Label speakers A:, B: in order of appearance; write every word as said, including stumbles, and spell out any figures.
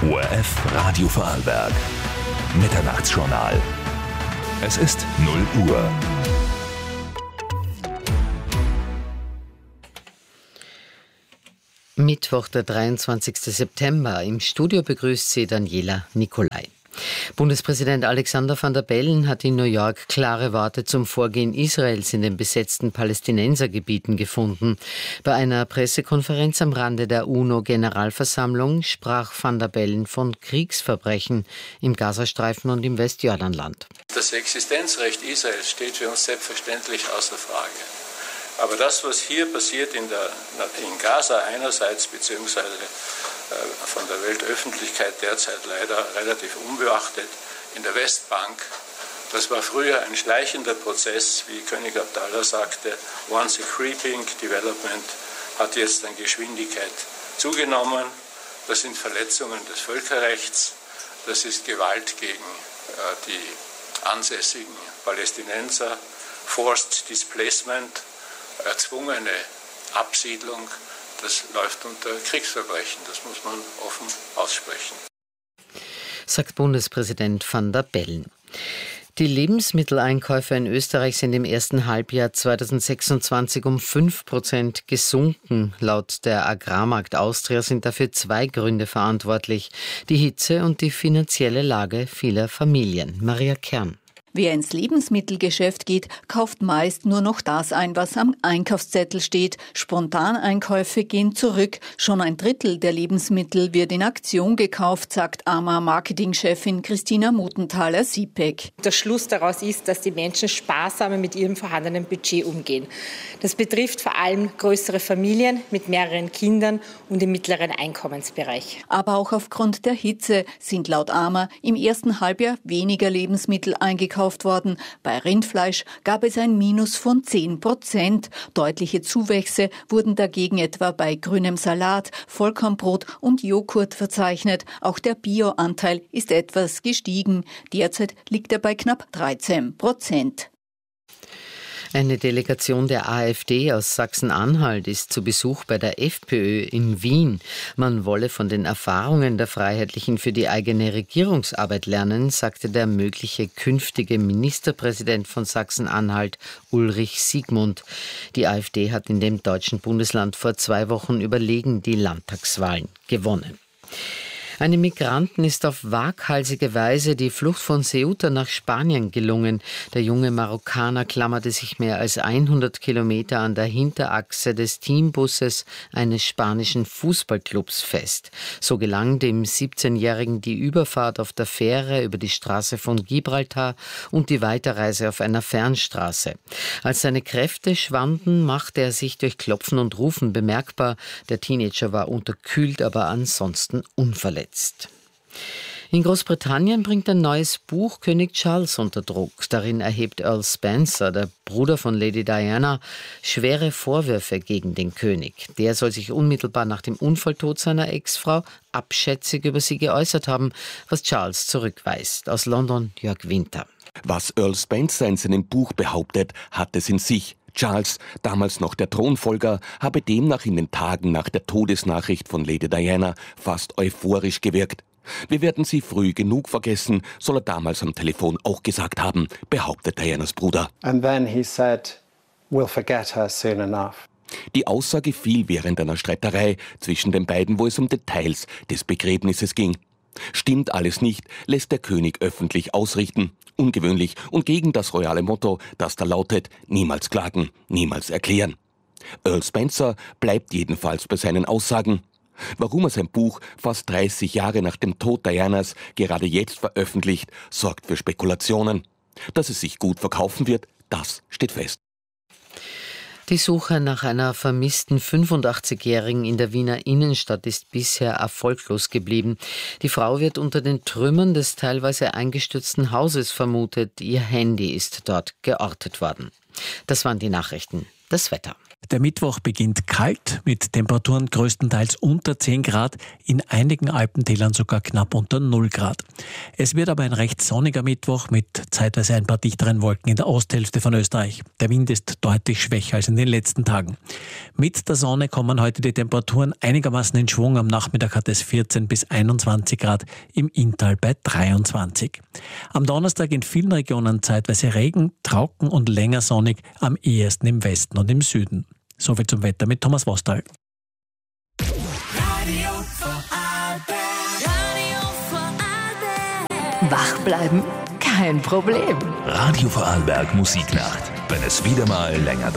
A: O R F Radio Vorarlberg. Mitternachtsjournal. Es ist null Uhr.
B: Mittwoch, der dreiundzwanzigste September. Im Studio begrüßt sie Daniela Nicolai. Bundespräsident Alexander Van der Bellen hat in New York klare Worte zum Vorgehen Israels in den besetzten Palästinensergebieten gefunden. Bei einer Pressekonferenz am Rande der UNO-Generalversammlung sprach Van der Bellen von Kriegsverbrechen im Gazastreifen und im Westjordanland.
C: Das Existenzrecht Israels steht für uns selbstverständlich außer Frage. Aber das, was hier passiert in, der, in Gaza einerseits, beziehungsweise äh, von der Weltöffentlichkeit derzeit leider relativ unbeachtet, in der Westbank, das war früher ein schleichender Prozess, wie König Abdallah sagte, once a creeping development, hat jetzt an Geschwindigkeit zugenommen. Das sind Verletzungen des Völkerrechts, das ist Gewalt gegen äh, die ansässigen Palästinenser, forced displacement, erzwungene Absiedlung, das läuft unter Kriegsverbrechen. Das muss man offen aussprechen.
B: Sagt Bundespräsident Van der Bellen. Die Lebensmitteleinkäufe in Österreich sind im ersten Halbjahr zweitausendsechsundzwanzig um fünf Prozent gesunken. Laut der Agrarmarkt Austria sind dafür zwei Gründe verantwortlich: die Hitze und die finanzielle Lage vieler Familien. Maria Kern.
D: Wer ins Lebensmittelgeschäft geht, kauft meist nur noch das ein, was am Einkaufszettel steht. Spontaneinkäufe gehen zurück. Schon ein Drittel der Lebensmittel wird in Aktion gekauft, sagt A M A-Marketingchefin Christina Muthenthaler-Siepeck.
E: Der Schluss daraus ist, dass die Menschen sparsamer mit ihrem vorhandenen Budget umgehen. Das betrifft vor allem größere Familien mit mehreren Kindern und im mittleren Einkommensbereich.
D: Aber auch aufgrund der Hitze sind laut A M A im ersten Halbjahr weniger Lebensmittel eingekauft worden. Bei Rindfleisch gab es ein Minus von zehn Prozent. Deutliche Zuwächse wurden dagegen etwa bei grünem Salat, Vollkornbrot und Joghurt verzeichnet. Auch der Bio-Anteil ist etwas gestiegen. Derzeit liegt er bei knapp dreizehn Prozent.
B: Eine Delegation der AfD aus Sachsen-Anhalt ist zu Besuch bei der FPÖ in Wien. Man wolle von den Erfahrungen der Freiheitlichen für die eigene Regierungsarbeit lernen, sagte der mögliche künftige Ministerpräsident von Sachsen-Anhalt, Ulrich Siegmund. Die AfD hat in dem deutschen Bundesland vor zwei Wochen überlegen die Landtagswahlen gewonnen. Einem Migranten ist auf waghalsige Weise die Flucht von Ceuta nach Spanien gelungen. Der junge Marokkaner klammerte sich mehr als hundert Kilometer an der Hinterachse des Teambusses eines spanischen Fußballclubs fest. So gelang dem siebzehnjährigen die Überfahrt auf der Fähre über die Straße von Gibraltar und die Weiterreise auf einer Fernstraße. Als seine Kräfte schwanden, machte er sich durch Klopfen und Rufen bemerkbar. Der Teenager war unterkühlt, aber ansonsten unverletzt. In Großbritannien bringt ein neues Buch König Charles unter Druck. Darin erhebt Earl Spencer, der Bruder von Lady Diana, schwere Vorwürfe gegen den König. Der soll sich unmittelbar nach dem Unfalltod seiner Ex-Frau abschätzig über sie geäußert haben, was Charles zurückweist. Aus London Jörg Winter.
F: Was Earl Spencer in seinem Buch behauptet, hat es in sich. Charles, damals noch der Thronfolger, habe demnach in den Tagen nach der Todesnachricht von Lady Diana fast euphorisch gewirkt. Wir werden sie früh genug vergessen, soll er damals am Telefon auch gesagt haben, behauptet Dianas Bruder.
G: And then he said, we'll forget her soon enough.
F: Die Aussage fiel während einer Streiterei zwischen den beiden, wo es um Details des Begräbnisses ging. Stimmt alles nicht, lässt der König öffentlich ausrichten. Ungewöhnlich und gegen das royale Motto, das da lautet, niemals klagen, niemals erklären. Earl Spencer bleibt jedenfalls bei seinen Aussagen. Warum er sein Buch fast dreißig Jahre nach dem Tod Dianas gerade jetzt veröffentlicht, sorgt für Spekulationen. Dass es sich gut verkaufen wird, das steht fest.
B: Die Suche nach einer vermissten fünfundachtzigjährigen in der Wiener Innenstadt ist bisher erfolglos geblieben. Die Frau wird unter den Trümmern des teilweise eingestürzten Hauses vermutet. Ihr Handy ist dort geortet worden. Das waren die Nachrichten. Das Wetter.
H: Der Mittwoch beginnt kalt, mit Temperaturen größtenteils unter zehn Grad, in einigen Alpentälern sogar knapp unter null Grad. Es wird aber ein recht sonniger Mittwoch mit zeitweise ein paar dichteren Wolken in der Osthälfte von Österreich. Der Wind ist deutlich schwächer als in den letzten Tagen. Mit der Sonne kommen heute die Temperaturen einigermaßen in Schwung. Am Nachmittag hat es vierzehn bis einundzwanzig Grad, im Inntal bei dreiundzwanzig. Am Donnerstag in vielen Regionen zeitweise Regen, trocken und länger sonnig, am ehesten im Westen und im Süden. Soviel zum Wetter mit Thomas Vostal.
B: Wach bleiben? Kein Problem.
A: Radio Vorarlberg Musiknacht. Wenn es wieder mal länger dauert.